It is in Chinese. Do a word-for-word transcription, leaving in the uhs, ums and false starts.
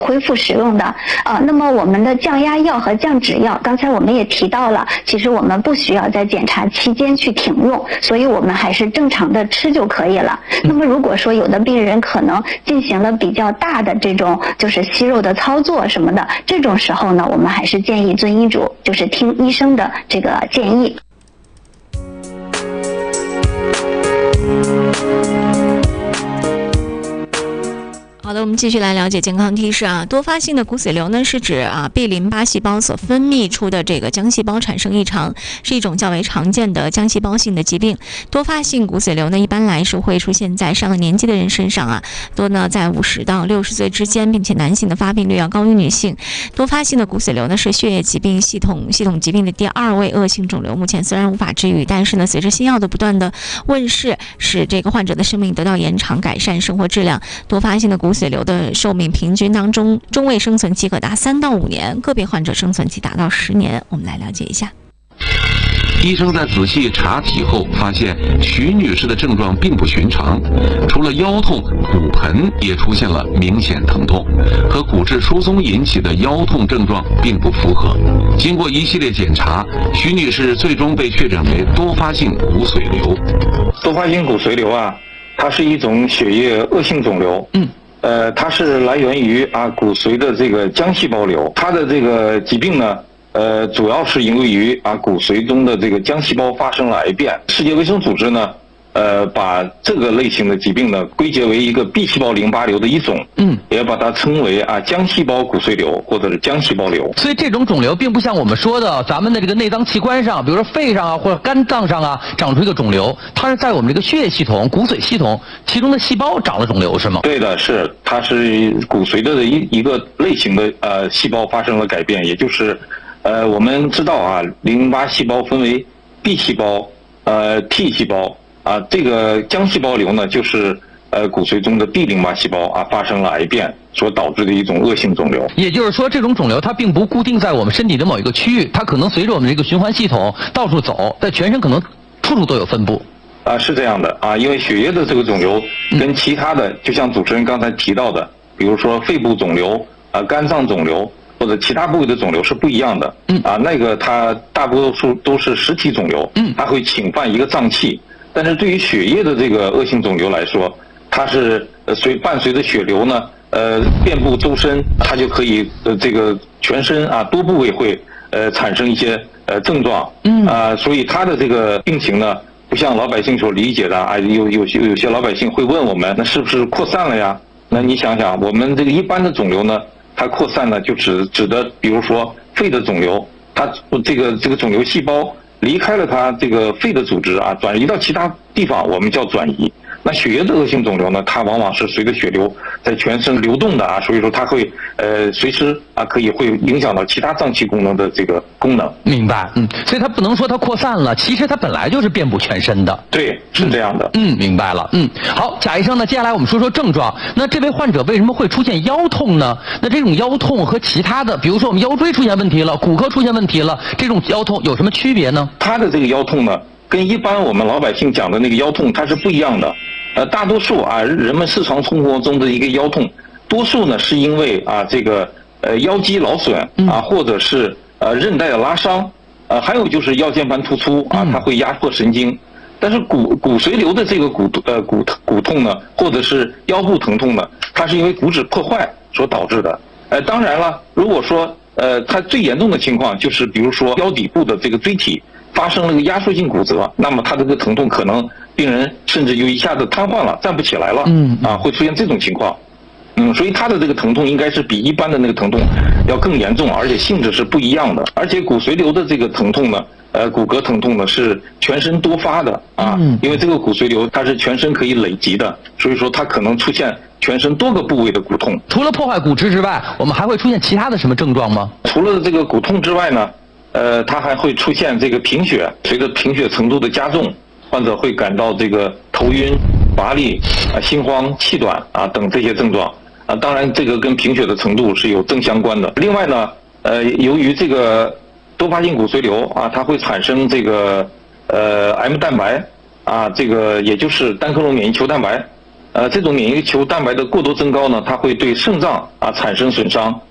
恢复使用的啊。那么我们的降压药和降脂药，刚才我们也提到了，其实我们不需要在检查期间去停用，所以我们还是正常的吃就可以了。那么如果说有的病人可能进行了比较大的这种就是息肉的操作什么的，这种时候呢，我们还是建议遵医嘱，就是听医生的这个建议。 好的，我们继续来了解健康提示啊。多发性的骨髓瘤呢，是指啊 B 淋巴细胞所分泌出的这个浆细胞产生异常，是一种较为常见的浆细胞性的疾病。多发性骨髓瘤呢，一般来说会出现在上了年纪的人身上啊，多呢在五十到六十岁之间，并且男性的发病率要高于女性。多发性的骨髓瘤呢，是血液疾病系统系统疾病的第二位恶性肿瘤，目前虽然无法治愈，但是呢，随着新药的不断的问世，使这个患者的生命得到延长，改善生活质量。多发性的骨髓瘤的寿命平均当中，中位生存期可达三到五年，个别患者生存期达到十年。我们来了解一下。 医生在仔细查体后发现，徐女士的症状并不寻常，除了腰痛，骨盆也出现了明显疼痛，和骨质疏松引起的腰痛症状并不符合。经过一系列检查，徐女士最终被确诊为多发性骨髓瘤。 多发性骨髓瘤啊，它是一种血液恶性肿瘤。嗯。呃，它是来源于啊骨髓的这个浆细胞瘤，它的这个疾病呢，呃，主要是因为于啊骨髓中的这个浆细胞发生了癌变。世界卫生组织呢，呃，把这个类型的疾病呢归结为一个 B 细胞淋巴瘤的一种，嗯，也把它称为啊浆细胞骨髓瘤或者是浆细胞瘤。 所以这种肿瘤并不像我们说的咱们的这个内脏器官上，比如说肺上啊或者肝脏上啊长出一个肿瘤，它是在我们这个血液系统、骨髓系统其中的细胞长了肿瘤是吗？ 对的，是，它是骨髓的一一个类型的呃细胞发生了改变，也就是呃我们知道啊，淋巴细胞分为 B 细胞、呃 T 细胞。啊，这个浆细胞瘤呢，就是呃骨髓中的 B 淋巴细胞啊发生了癌变所导致的一种恶性肿瘤。 也就是说，这种肿瘤它并不固定在我们身体的某一个区域，它可能随着我们这个循环系统到处走，在全身可能处处都有分布。 啊，是这样的啊，因为血液的这个肿瘤跟其他的，嗯、就像主持人刚才提到的，比如说肺部肿瘤啊、肝脏肿瘤或者其他部位的肿瘤是不一样的。嗯啊，那个它大多数都是实体肿瘤，嗯，它会侵犯一个脏器。但是对于血液的这个恶性肿瘤来说，它是呃随伴随着血流呢，呃遍布周身，它就可以呃这个全身啊多部位会呃产生一些呃症状，嗯啊，所以它的这个病情呢，不像老百姓所理解的啊，有有些有些老百姓会问我们，那是不是扩散了呀？那你想想，我们这个一般的肿瘤呢，它扩散呢就指指的，比如说肺的肿瘤，它这个这个肿瘤细胞离开了它这个肺的组织啊，转移到其他地方，我们叫转移。那血液的恶性肿瘤呢，它往往是随着血流在全身流动的啊，所以说它会呃随时啊可以会影响到其他脏器功能的这个功能。 明白，嗯，所以它不能说它扩散了，其实它本来就是遍布全身的。 对，是这样的。 嗯，明白了。嗯，好，贾医生呢，接下来我们说说症状。那这位患者为什么会出现腰痛呢？那这种腰痛和其他的，比如说我们腰椎出现问题了，骨科出现问题了，这种腰痛有什么区别呢？ 他的这个腰痛呢，跟一般我们老百姓讲的那个腰痛它是不一样的。呃，大多数啊，人们日常生活中的一个腰痛，多数呢是因为啊这个呃腰肌劳损啊，或者是呃韧带的拉伤，呃还有就是腰间盘突出啊，它会压迫神经。但是骨骨髓瘤的这个骨呃骨骨痛呢，或者是腰部疼痛呢，它是因为骨质破坏所导致的。呃，当然了，如果说呃它最严重的情况就是比如说腰底部的这个椎体发生了一个压缩性骨折，那么它这个疼痛可能病人甚至就一下子瘫痪了，站不起来了，嗯啊，会出现这种情况。嗯，所以它的这个疼痛应该是比一般的那个疼痛要更严重，而且性质是不一样的。而且骨髓瘤的这个疼痛呢，呃，骨骼疼痛呢是全身多发的啊，因为这个骨髓瘤它是全身可以累积的，所以说它可能出现全身多个部位的骨痛。 除了破坏骨质之外，我们还会出现其他的什么症状吗？ 除了这个骨痛之外呢，呃，它还会出现这个贫血，随着贫血程度的加重，患者会感到这个头晕、乏力、啊心慌、气短啊等这些症状。啊，当然这个跟贫血的程度是有正相关的。另外呢，呃，由于这个多发性骨髓瘤啊，它会产生这个呃 M 蛋白啊，这个也就是单克隆免疫球蛋白呃，这种免疫球蛋白的过多增高呢，它会对肾脏啊产生损伤。